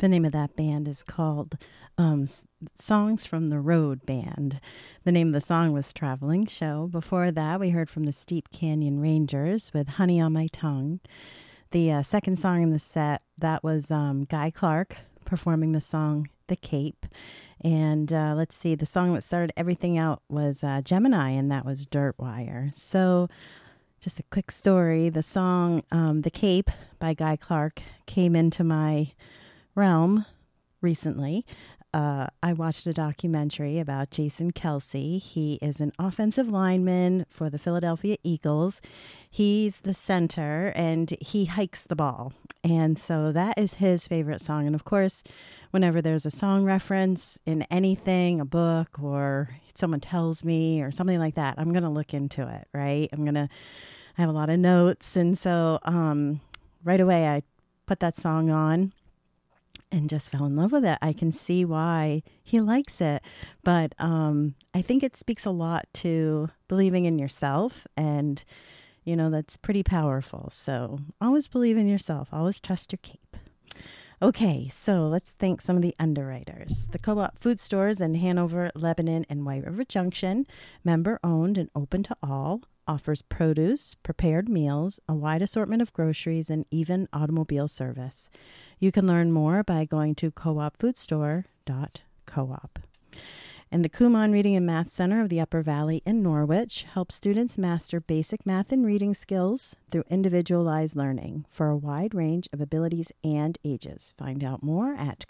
The name of that band is called Songs from the Road Band. The name of the song was Traveling Show. Before that, we heard from the Steep Canyon Rangers with Honey on My Tongue. The second song in the set, that was Guy Clark performing the song The Cape. And let's see, the song that started everything out was Gemini, and that was Dirt Wire. So just a quick story. The song The Cape by Guy Clark came into my realm recently. I watched a documentary about Jason Kelsey. He is an offensive lineman for the Philadelphia Eagles. He's the center and he hikes the ball. And so that is his favorite song. And of course, whenever there's a song reference in anything, a book, or someone tells me or something like that, I'm going to look into it, right? I have a lot of notes. And so right away, I put that song on and just fell in love with it. I can see why he likes it. But I think it speaks a lot to believing in yourself. And, you know, that's pretty powerful. So always believe in yourself. Always trust your cape. Okay, so let's thank some of the underwriters. The Co-op Food Stores in Hanover, Lebanon, and White River Junction, member-owned and open to all, offers produce, prepared meals, a wide assortment of groceries, and even automobile service. You can learn more by going to coopfoodstore.coop. And the Kumon Reading and Math Center of the Upper Valley in Norwich helps students master basic math and reading skills through individualized learning for a wide range of abilities and ages. Find out more at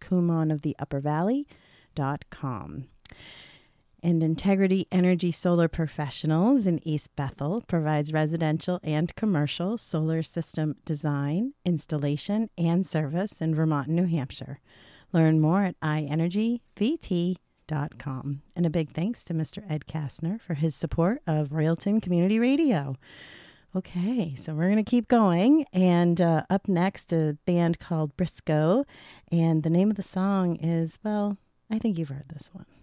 kumonoftheuppervalley.com. And Integrity Energy Solar Professionals in East Bethel provides residential and commercial solar system design, installation, and service in Vermont and New Hampshire. Learn more at ienergyvt.com. And a big thanks to Mr. Ed Kastner for his support of Royalton Community Radio. Okay, so we're going to keep going. And up next, a band called Briscoe. And the name of the song is, well, I think you've heard this one.